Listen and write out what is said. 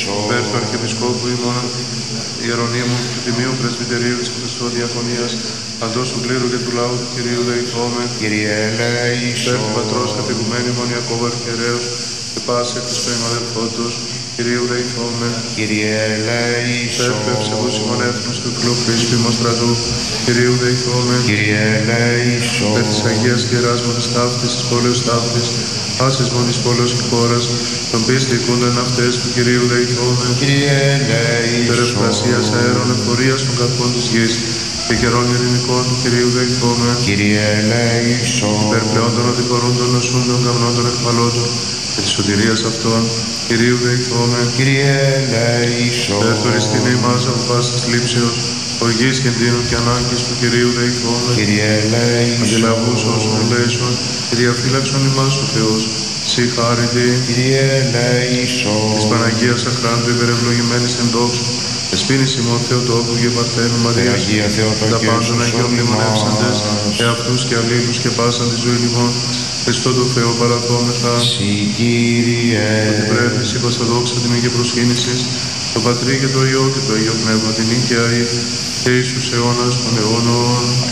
Υπέρ του Αρχιεπισκόπου ημών Ιερονύμου του Τιμίου Πρεσβυτερίου της Χριστοδιακονίας, παντός του κλήρου και του λαού του Κυρίου δεηθόμεν. Κύριε ελέησον. Υπέρ του Πατρός κατηγουμένου ημών Ιακώβου Αρχιερέως και πάση εκ της προημαδελφόντος, Κυρίου δεηθόμεν. Κύριε ελέησον. Υπέρ του ευσεβούς ημών έθνους του Κλουχρήστου ημών στρατού, Κυρίου δεηθόμεν. Κύριε ελέησον. Υπέρ της Αγίας και Εράσμονης Ταύτης, της πόλεως Ταύτης, πάσης μόνης πόλεως και χώρας, των πίστη οικούνταν αυτές του Κυρίου δεηθόμεν. Κύριε ελέησον. Υπέρ ευπρασίας αέρων εφορίας των καρπών της γης και καιρών ειρηνικών του Κυρίου δεηθόμεν. Κύριε ελέησον. Υπέρ πλεόν των οδηγορούντων νοσούντων καμνών των εκφαλώτων και της σωτηρίας αυτών, Κυρίου δεηθόμεν. Κύριε ελέησον. Υπέρ του οριστήνη ημάς από πάσης λήψεως, οργής κινδύνου και ανάγκης του Κυρίου δεηθόμεν. Κύριε ελέησον. Αντιλαβούς όσων ελέησον και διαφύλαξον ημάς ο Θεός, σοι χάρητη. Κύριε ελέησον. Της Παναγίας Αχράντου υπερευλογημένης εν δόξου, εσπίνης ημών Θεοτόκου και Παρθένου Μαρίας, Αγία Θεοτόκου τα πάντων Ιησούς Αγίων μνημονεύσαντες, εαυτούς και αλλήλους και πάσαν τη ζωή ημών, Χριστό του Θεού παραδόμεθα, Συ Κύριε. ότι πρέπει σήκως τα δόξα τιμή και προσκύνησης, το Πατρί και το Υιό και το Αγίο Πνεύμα την νίκαια ή και εις τους αιώνας των αιώνων.